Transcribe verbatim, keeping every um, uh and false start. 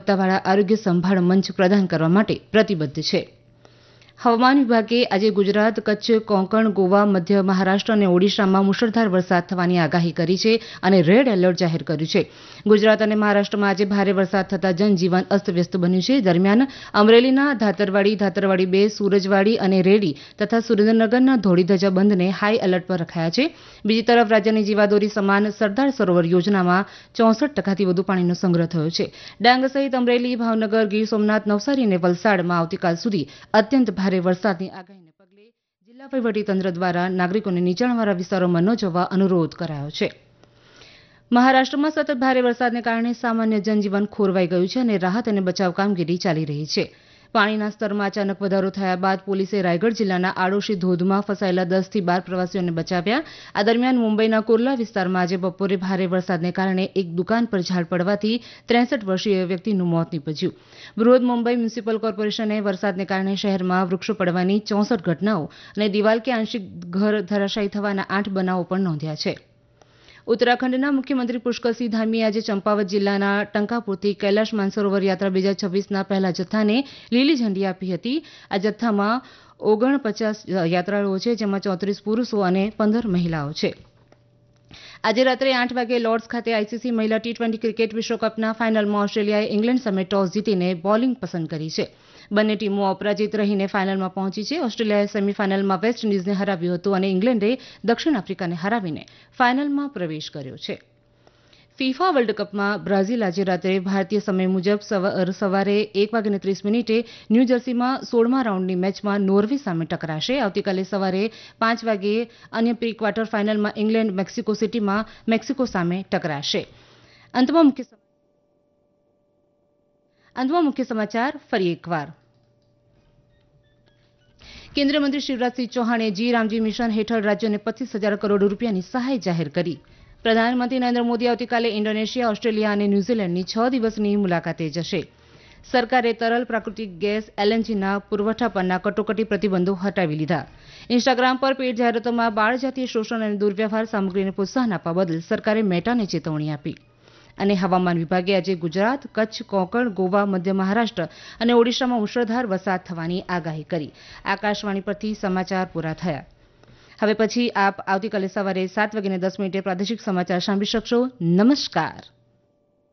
ગુણવત્તાવાળા આરોગ્ય સંભાળ મંચ પ્રદાન કરવા માટે પ્રતિબદ્ધ છે. હવામાન વિભાગે આજે ગુજરાત, કચ્છ, કોંકણ, ગોવા, મધ્ય મહારાષ્ટ્ર અને ઓડિશામાં મુશળધાર વરસાદ થવાની આગાહી કરી છે અને રેડ એલર્ટ જાહેર કર્યું છે. ગુજરાત અને મહારાષ્ટ્રમાં આજે ભારે વરસાદ થતાં જનજીવન અસ્તવ્યસ્ત બન્યું છે. દરમિયાન અમરેલીના ધાતરવાડી, ધાતરવાડી બે, સુરજવાડી અને રેડી તથા સુરેન્દ્રનગરના ધોળીધજા બંધને હાઈ એલર્ટ પર રખાયા છે. બીજી તરફ રાજ્યની જીવાદોરી સમાન સરદાર સરોવર યોજનામાં ચોસઠ ટકાથી વધુ પાણીનો સંગ્રહ થયો છે. ડાંગ સહિત અમરેલી, ભાવનગર, ગીર સોમનાથ, નવસારી અને વલસાડમાં આવતીકાલ સુધી અત્યંત ભારે વરસાદની આગાહીને પગલે જિલ્લા વહીવટીતંત્ર દ્વારા નાગરિકોને નીચાણવાળા વિસ્તારોમાં ન જવા અનુરોધ કરાયો છે. મહારાષ્ટ્રમાં સતત ભારે વરસાદને કારણે સામાન્ય જનજીવન ખોરવાઈ ગયું છે અને રાહત અને બચાવ કામગીરી ચાલી રહી છે. પાણીના સ્તરમાં અચાનક વધારો થયા બાદ પોલીસે રાયગઢ જિલ્લાના આડોશી ધોધમાં ફસાયેલા દસ થી બાર પ્રવાસીઓને બચાવ્યા. આ દરમિયાન મુંબઈના કુર્લા વિસ્તારમાં આજે બપોરે ભારે વરસાદને કારણે એક દુકાન પર ઝાડ પડવાથી ત્રેસઠ વર્ષીય વ્યક્તિનું મોત નીપજ્યું. બૃહદ મુંબઈ મ્યુનિસિપલ કોર્પોરેશને વરસાદને કારણે શહેરમાં વૃક્ષો પડવાની ચોસઠ ઘટનાઓ અને દિવાલ કે આંશિક ઘર ધરાશાયી થવાના આઠ બનાવો પણ નોંધ્યા છે. ઉત્તરાખંડના મુખ્યમંત્રી પુષ્કરસિંહ ધામીએ આજે ચંપાવત જિલ્લાના ટંકાપુરથી કૈલાશ માનસરોવર યાત્રા બે હજાર છવ્વીસના પહેલા જથ્થાને લીલી ઝંડી આપી હતી. આ જથ્થામાં ઓગણપચાસ યાત્રાળુઓ છે, જેમાં ચોત્રીસ પુરુષો અને પંદર મહિલાઓ છે. આજે રાત્રે આઠ વાગે લોર્ડ્સ ખાતે આઈસીસી મહિલા ટી ટ્વેન્ટી ક્રિકેટ વિશ્વકપના ફાઇનલમાં ઓસ્ટ્રેલિયાએ ઇંગ્લેન્ડ સામે ટોસ જીતીને બોલિંગ પસંદ કરી છે. બંને ટીમો અપરાજિત રહીને ફાઇનલમાં પહોંચી છે. ઓસ્ટ્રેલિયાએ સેમીફાઇનલમાં વેસ્ટ ઇન્ડિઝને હરાવ્યું હતું અને ઇંગ્લેન્ડે દક્ષિણ આફ્રિકાને હરાવીને ફાઇનલમાં પ્રવેશ કર્યો છે. ફિફા વર્લ્ડ કપમાં બ્રાઝિલ આજે રાત્રે ભારતીય સમય મુજબ સવારે એક વાગ્યે ત્રીસ મિનિટે ન્યૂજર્સીમાં સોળમા રાઉન્ડની મેચમાં નોર્વે સામે ટકરાશે. આવતીકાલે સવારે પાંચ વાગ્યે અન્ય પ્રી ક્વાર્ટર ફાઇનલમાં ઇંગ્લેન્ડ મેક્સિકો સિટીમાં મેક્સિકો સામે ટકરાશે. અંતમાં મુખ્ય અંતમાં મુખ્ય સમાચાર ફરી એકવાર. કેન્દ્રીય મંત્રી શિવરાજસિંહ ચૌહાણે જી રામજી મિશન હેઠળ રાજ્યોને પચીસ હજાર કરોડ રૂપિયાની સહાય જાહેર કરી. પ્રધાનમંત્રી નરેન્દ્ર મોદી આવતીકાલે ઇન્ડોનેશિયા, ઓસ્ટ્રેલિયા અને ન્યૂઝીલેન્ડની છ દિવસની મુલાકાતે જશે. સરકારે તરલ પ્રાકૃતિક ગેસ એલએનજીના પુરવઠા પરના કટોકટી પ્રતિબંધો હટાવી લીધા. ઇન્સ્ટાગ્રામ પર પેઇડ જાહેરાતોમાં બાળ જાતીય શોષણ અને દુર્વ્યવહાર સામગ્રીને પ્રોત્સાહન આપવા બદલ સરકારે મેટાને ચેતવણી આપી. અને હવામાન વિભાગે આજે ગુજરાત, કચ્છ, કોંકણ, ગોવા, મધ્ય મહારાષ્ટ્ર અને ઓડિશામાં મુશળધાર વરસાદ થવાની આગાહી કરી. આકાશવાણી પરથી સમાચાર પૂરા થયા. હવે પછી આપ આવતીકાલે સવારે સાત વાગ્યે દસ મિનિટે પ્રાદેશિક સમાચાર સાંભળી શકશો. નમસ્કાર.